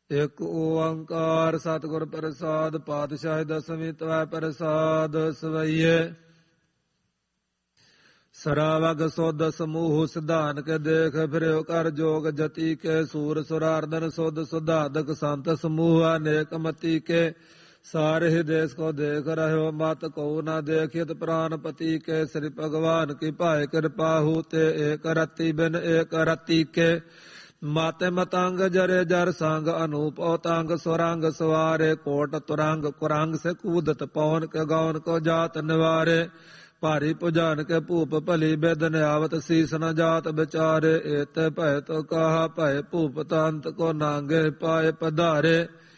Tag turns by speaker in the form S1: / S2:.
S1: ਇਕ ਓੰਕਾਰ ਸਤਿਗੁਰ ਪ੍ਰਸਾਦ। ਪਾਤਸ਼ਾਹ ਦਸਵੀਂ ਤਵੈ ਪ੍ਰਸਾਦ ਸਵਈਏ। ਸਰਾਵਗ ਸੁਧ ਸਮੂਹ ਸਿਧਾਨ ਕੇ ਦੇਖ ਫਿਰਿਓ ਕਰ ਜੋਗ ਜਤੀ ਕੇ। ਸੂਰ ਸੁਰਾਰਦਨ ਸੁਧ ਸੁਧਾਦਕ ਸੰਤ ਸਮੂਹ ਅਨੇਕ ਮਤੀ ਕੇ। ਸਾਰੇ ਦੇਸ ਕੋ ਦੇਖ ਰਹਿਓ ਮਤ ਕਉ ਨਾ ਦੇਖਿਤ ਪ੍ਰਾਨਪਤੀ ਕੇ। ਸ੍ਰੀ ਭਗਵਾਨ ਕੀ ਭਾਇ ਕਿਰਪਾਹੂ ਤੇ ਏਕ ਰਤੀ ਬਿਨ ਏਕ ਰਤੀ ਕੇ। ਮਾਤੇ ਮਤੰਗ ਜਰੇ ਜਰ ਸੰਗ ਅਨੂਪ ਔਤੰਗ ਸੁਰੰਗ ਸਵਾਰੇ। ਕੋਟ ਤੁਰੰਗ ਕੁਰੰਗ ਸੇ ਕੂਦਤ ਪੌਨ ਕੇ ਗੌਨ ਕੋ ਜਾਤ ਨਿਵਾਰੇ। ਭਾਰੀ ਭੁਜਾਨ ਕੇ ਭੂਪ ਭਲੀ ਬਿਦਨ ਆਵਤ ਸੀਸ ਨ ਜਾਤ ਵਿਚਾਰੇ। ਏਤੇ ਭੈ ਤੋ ਕਹਾ ਭੈ ਭੂਪ ਤੰਤ ਕੋ ਨਾਂਗੇ ਪਾਏ ਪਧਾਰੇ।